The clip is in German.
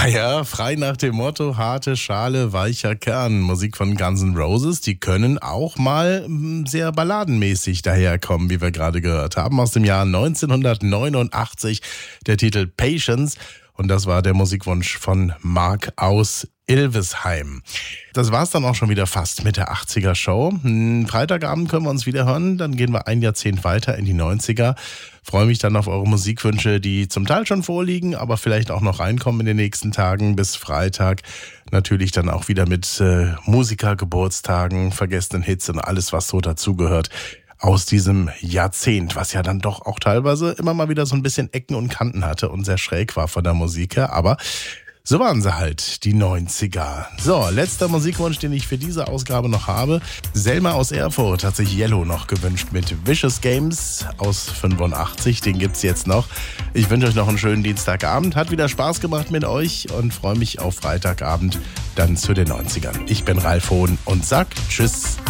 Ja, frei nach dem Motto, harte Schale, weicher Kern. Musik von Guns N' Roses, die können auch mal sehr balladenmäßig daherkommen, wie wir gerade gehört haben. Aus dem Jahr 1989 der Titel Patience. Und das war der Musikwunsch von Mark aus Ilvesheim. Das war's dann auch schon wieder fast mit der 80er Show. Freitagabend können wir uns wieder hören, dann gehen wir ein Jahrzehnt weiter in die 90er. Freue mich dann auf eure Musikwünsche, die zum Teil schon vorliegen, aber vielleicht auch noch reinkommen in den nächsten Tagen bis Freitag. Natürlich dann auch wieder mit Musikergeburtstagen, vergessenen Hits und alles, was so dazugehört aus diesem Jahrzehnt, was ja dann doch auch teilweise immer mal wieder so ein bisschen Ecken und Kanten hatte und sehr schräg war von der Musik her, aber so waren sie halt, die 90er. So, letzter Musikwunsch, den ich für diese Ausgabe noch habe. Selma aus Erfurt hat sich Yellow noch gewünscht mit Vicious Games aus 85. Den gibt's jetzt noch. Ich wünsche euch noch einen schönen Dienstagabend. Hat wieder Spaß gemacht mit euch und freue mich auf Freitagabend dann zu den 90ern. Ich bin Ralf Hohn und sag Tschüss.